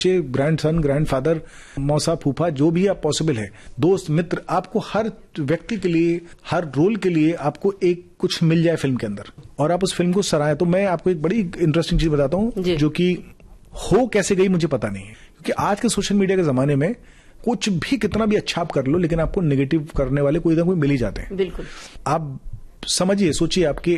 Grandson, grandfather, मौसा, फूफा, जो भी आप पॉसिबल है, दोस्त, मित्र, आपको हर व्यक्ति के लिए, हर रोल के लिए आपको एक कुछ मिल जाए फिल्म के अंदर और आप उस फिल्म को सराहें। तो मैं आपको एक बड़ी इंटरेस्टिंग चीज बताता हूँ जो कि हो कैसे गई मुझे पता नहीं है, क्योंकि आज के सोशल मीडिया के जमाने में कुछ भी कितना भी अच्छा आप कर लो, लेकिन आपको नेगेटिव करने वाले कोई ना कोई मिल ही जाते हैं। बिल्कुल। आप समझिए, सोचिए, आपकी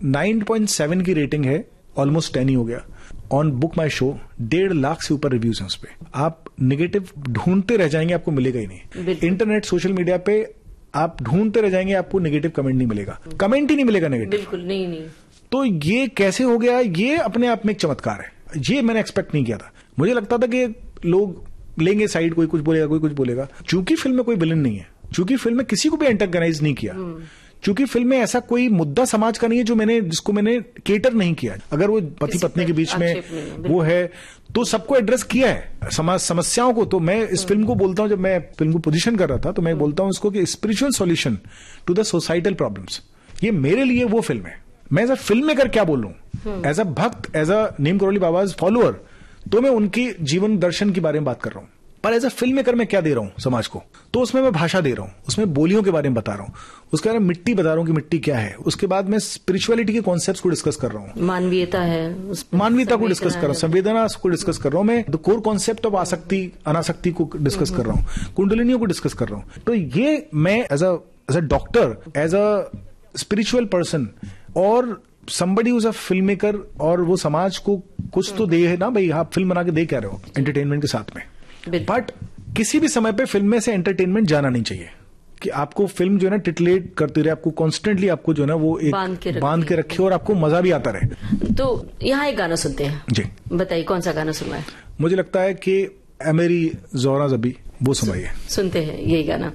9.7 की रेटिंग है, ऑलमोस्ट 10 ही हो गया। On book my show 1.5 lakh से ऊपर रिव्यूज हैं उस पे। आप नेगेटिव ढूंढते रह जाएंगे, आपको मिलेगा ही नहीं। इंटरनेट, सोशल मीडिया पे आप ढूंढते रह जाएंगे, आपको नेगेटिव कमेंट नहीं मिलेगा, कमेंट ही नहीं मिलेगा नेगेटिव। बिल्कुल नहीं। तो ये कैसे हो गया? ये अपने आप में एक चमत्कार है। ये मैंने एक्सपेक्ट नहीं किया था। मुझे लगता था कि लोग लेंगे साइड, कोई कुछ बोलेगा, कोई कुछ बोलेगा। चूंकि फिल्म में कोई विलन नहीं है, चूंकि फिल्म में किसी को भी एंटेगनाइज नहीं किया, चूंकि फिल्म में ऐसा कोई मुद्दा समाज का नहीं है जिसको मैंने केटर नहीं किया। अगर वो पति पत्नी के बीच में वो है तो सबको एड्रेस किया है, समाज समस्याओं को। तो मैं इस फिल्म को बोलता हूं, जब मैं फिल्म को पोजीशन कर रहा था तो मैं बोलता हूं इसको कि spiritual solution to the societal problems. ये मेरे लिए वो फिल्म है। मैं एज अ फिल्म मेकर क्या बोलूं, एज अ भक्त, as a Neem Karauli बाबाज follower, तो मैं उनकी जीवन दर्शन के बारे में बात कर रहा हूं। पर एज अ फिल्म मेकर मैं क्या दे रहा हूं समाज को? तो उसमें मैं भाषा दे रहा हूं, उसमें बोलियों के बारे में बता रहा हूं, उसके बारे में मिट्टी बता रहा हूं कि मिट्टी क्या है। उसके बाद मैं स्पिरिचुअलिटी के कॉन्सेप्ट्स को डिस्कस कर रहा हूं, मानवीयता है, मानवीयता को डिस्कस कर रहा हूं, संवेदना को डिस्कस कर रहा हूं, मैं द कोर कॉन्सेप्ट ऑफ आसक्ति, अनासक्ति को डिस्कस कर रहा हूं, कुंडलिनियों को डिस्कस कर रहा हूं। तो ये मैं as a doctor, as a spiritual person और somebody who's a film maker, और वो समाज को कुछ तो दे है ना भाई। आप फिल्म बना के दे क्या रहे हो एंटरटेनमेंट के साथ में? बट किसी भी समय पे फिल्म में से एंटरटेनमेंट जाना नहीं चाहिए कि आपको फिल्म जो है ना टिटलेट करती रहे, आपको कॉन्स्टेंटली आपको जो है ना वो एक बांध के रखे और आपको मजा भी आता रहे। तो यहाँ एक गाना सुनते हैं जी। बताइए कौन सा गाना सुनना है? मुझे लगता है कि ए मेरी ज़ोहरा ज़बी, वो सुनाइए। सुनते हैं यही गाना।